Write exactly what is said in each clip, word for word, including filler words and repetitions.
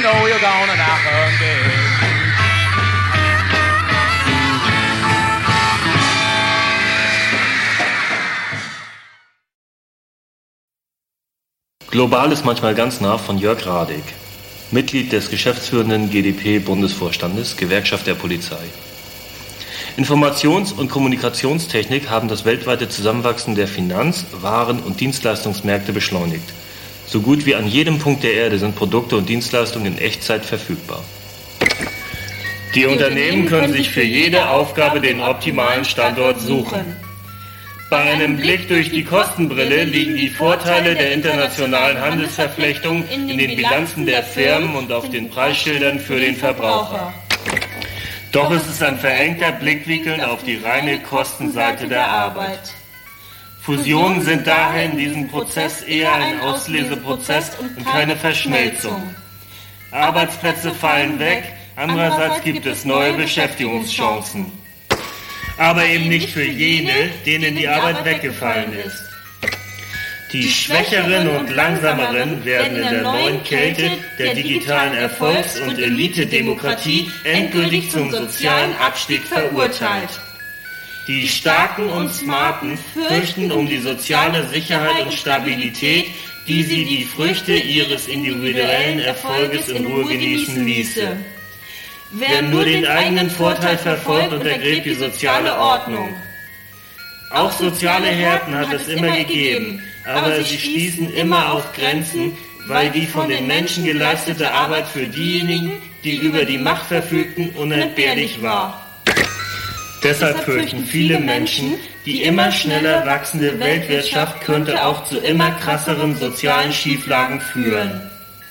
know you're gonna knock her dead. Global ist manchmal ganz nah von Jörg Radek, Mitglied des geschäftsführenden G d P-Bundesvorstandes, Gewerkschaft der Polizei. Informations- und Kommunikationstechnik haben das weltweite Zusammenwachsen der Finanz-, Waren- und Dienstleistungsmärkte beschleunigt. So gut wie an jedem Punkt der Erde sind Produkte und Dienstleistungen in Echtzeit verfügbar. Die Unternehmen können sich für jede Aufgabe den optimalen Standort suchen. Bei einem Blick durch die Kostenbrille liegen die Vorteile der internationalen Handelsverflechtung in den Bilanzen der Firmen und auf den Preisschildern für den Verbraucher. Doch es ist ein verengter Blickwinkel auf die reine Kostenseite der Arbeit. Fusionen sind daher in diesem Prozess eher ein Ausleseprozess und keine Verschmelzung. Arbeitsplätze fallen weg, andererseits gibt es neue Beschäftigungschancen. Aber eben nicht für jene, denen die Arbeit weggefallen ist. Die Schwächeren und Langsameren werden in der neuen Kälte der digitalen Erfolgs- und Elitedemokratie endgültig zum sozialen Abstieg verurteilt. Die Starken und Smarten fürchten um die soziale Sicherheit und Stabilität, die sie die Früchte ihres individuellen Erfolges in Ruhe genießen ließe. Wer nur den eigenen Vorteil verfolgt, untergräbt die soziale Ordnung. Auch soziale Härten hat es immer gegeben, aber sie stießen immer auf Grenzen, weil die von den Menschen geleistete Arbeit für diejenigen, die über die Macht verfügten, unentbehrlich war. Deshalb fürchten viele Menschen, die immer schneller wachsende Weltwirtschaft könnte auch zu immer krasseren sozialen Schieflagen führen.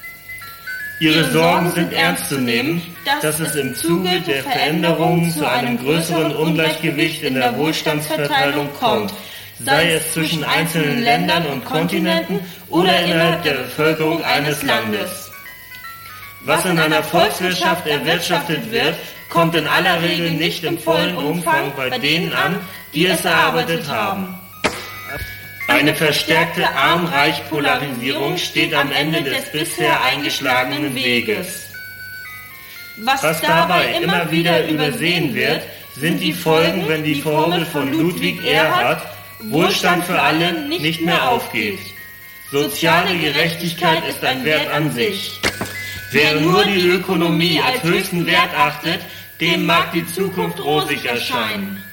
Ihre Sorgen sind ernst zu nehmen, dass es im Zuge der Veränderungen zu einem größeren Ungleichgewicht in der Wohlstandsverteilung kommt, sei es zwischen einzelnen Ländern und Kontinenten oder innerhalb der Bevölkerung eines Landes. Was in einer Volkswirtschaft erwirtschaftet wird, kommt in aller Regel nicht im vollen Umfang bei denen an, die es erarbeitet haben. Eine verstärkte Arm-Reich-Polarisierung steht am Ende des bisher eingeschlagenen Weges. Was dabei immer wieder übersehen wird, sind die Folgen, wenn die Formel von Ludwig Erhard, Wohlstand für alle, nicht mehr aufgeht. Soziale Gerechtigkeit ist ein Wert an sich. Wer nur die Ökonomie als höchsten Wert achtet, dem mag die Zukunft rosig erscheinen.